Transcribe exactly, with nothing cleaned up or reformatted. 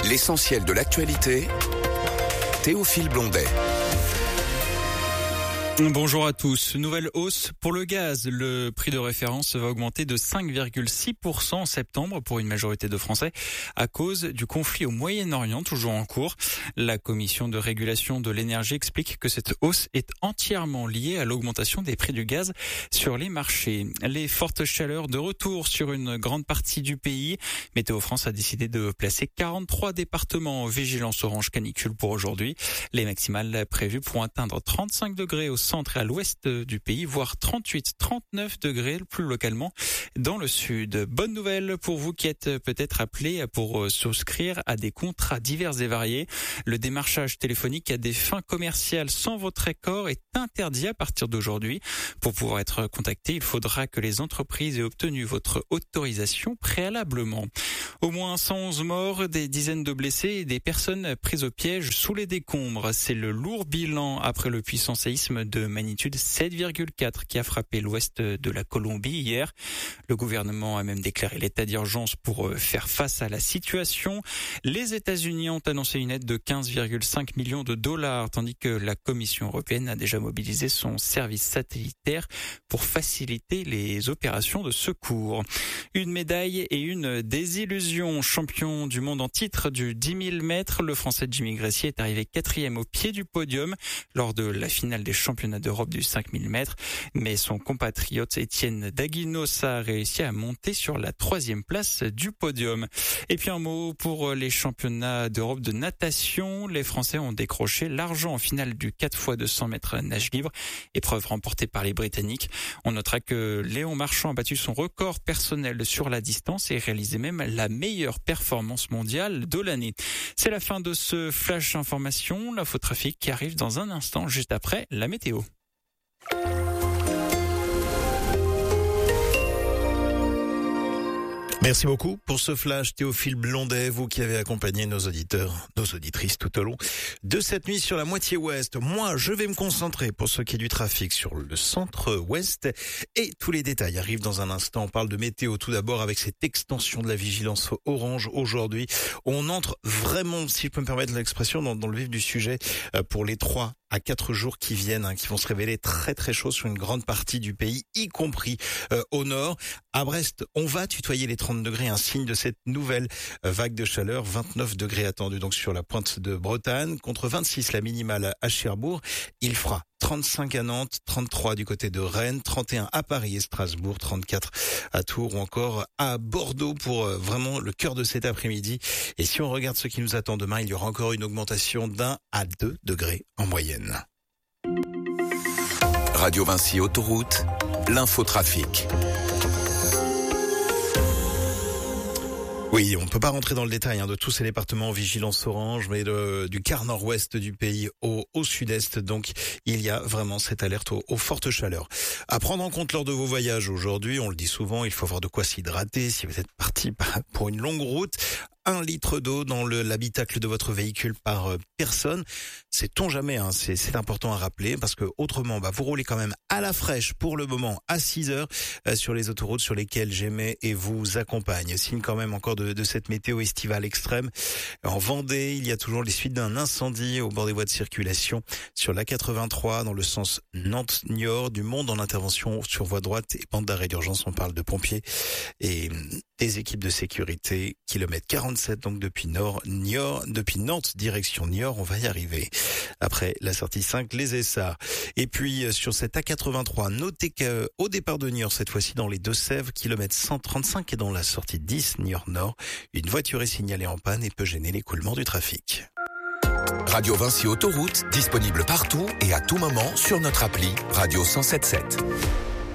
L'essentiel de l'actualité, Théophile Blondet. Bonjour à tous. Nouvelle hausse pour le gaz. Le prix de référence va augmenter de cinq virgule six pour cent en septembre pour une majorité de Français à cause du conflit au Moyen-Orient toujours en cours. La Commission de régulation de l'énergie explique que cette hausse est entièrement liée à l'augmentation des prix du gaz sur les marchés. Les fortes chaleurs de retour sur une grande partie du pays. Météo France a décidé de placer quarante-trois départements en vigilance orange canicule pour aujourd'hui. Les maximales prévues pourront atteindre trente-cinq degrés au centre et à l'ouest du pays, voire trente-huit, trente-neuf degrés plus localement dans le sud. Bonne nouvelle pour vous qui êtes peut-être appelés pour souscrire à des contrats divers et variés. Le démarchage téléphonique à des fins commerciales sans votre accord est interdit à partir d'aujourd'hui. Pour pouvoir être contacté, il faudra que les entreprises aient obtenu votre autorisation préalablement. Au moins cent onze morts, des dizaines de blessés et des personnes prises au piège sous les décombres. C'est le lourd bilan après le puissant séisme de magnitude sept virgule quatre qui a frappé l'ouest de la Colombie hier. Le gouvernement a même déclaré l'état d'urgence pour faire face à la situation. Les États-Unis ont annoncé une aide de quinze virgule cinq millions de dollars, tandis que la Commission européenne a déjà mobilisé son service satellitaire pour faciliter les opérations de secours. Une médaille et une désillusion. Champion du monde en titre du dix mille mètres, le Français Jimmy Gressier est arrivé quatrième au pied du podium lors de la finale des championnats d'Europe du cinq mille mètres, mais son compatriote Étienne Daguinos a réussi à monter sur la troisième place du podium. Et puis un mot pour les championnats d'Europe de natation. Les Français ont décroché l'argent en finale du quatre fois deux cents mètres nage libre, épreuve remportée par les Britanniques. On notera que Léon Marchand a battu son record personnel sur la distance et réalisé même la meilleure performance mondiale de l'année. C'est la fin de ce flash information. L'infotrafic qui arrive dans un instant, juste après la météo. Merci beaucoup pour ce flash, Théophile Blondet, vous qui avez accompagné nos auditeurs, nos auditrices tout au long de cette nuit sur la moitié ouest. Moi, je vais me concentrer pour ce qui est du trafic sur le centre-ouest et tous les détails arrivent dans un instant. On parle de météo tout d'abord avec cette extension de la vigilance orange aujourd'hui. On entre vraiment, si je peux me permettre l'expression, dans, dans le vif du sujet pour les trois à quatre jours qui viennent, hein, qui vont se révéler très très chauds sur une grande partie du pays, y compris euh, au nord. À Brest, on va tutoyer les trente degrés, un signe de cette nouvelle euh, vague de chaleur. vingt-neuf degrés attendus donc sur la pointe de Bretagne, contre vingt-six la minimale à Cherbourg. Il fera trente-cinq à Nantes, trente-trois du côté de Rennes, trente et un à Paris et Strasbourg, trente-quatre à Tours ou encore à Bordeaux pour euh, vraiment le cœur de cet après-midi. Et si on regarde ce qui nous attend demain, il y aura encore une augmentation d'un à deux degrés en moyenne. Radio Vinci Autoroute, l'infotrafic. Oui, on ne peut pas rentrer dans le détail hein, de tous ces départements en vigilance orange, mais de, du quart nord-ouest du pays au, au sud-est. Donc, il y a vraiment cette alerte aux, aux fortes chaleurs. À prendre en compte lors de vos voyages aujourd'hui, on le dit souvent, il faut avoir de quoi s'hydrater. Si vous êtes parti pour une longue route, un litre d'eau dans le, l'habitacle de votre véhicule par euh, personne. Sait-on jamais, hein, c'est, c'est important à rappeler parce que autrement, bah, vous roulez quand même à la fraîche pour le moment à six heures euh, sur les autoroutes sur lesquelles j'aimais et vous accompagne. Signe quand même encore de, de cette météo estivale extrême. En Vendée, il y a toujours les suites d'un incendie au bord des voies de circulation sur l'A quatre-vingt-trois dans le sens Nantes-Niort. Du monde en intervention sur voie droite et bande d'arrêt d'urgence. On parle de pompiers et des équipes de sécurité. Kilomètre quarante-sept donc depuis Nord, Niort, depuis Nantes direction Niort, on va y arriver. Après la sortie cinq, les Essarts. Et puis sur cette A quatre-vingt-trois, notez qu'au départ de Niort, cette fois-ci dans les Deux-Sèvres, kilomètre cent trente-cinq et dans la sortie dix Niort Nord, une voiture est signalée en panne et peut gêner l'écoulement du trafic. Radio Vinci Autoroute, disponible partout et à tout moment sur notre appli Radio cent soixante-dix-sept.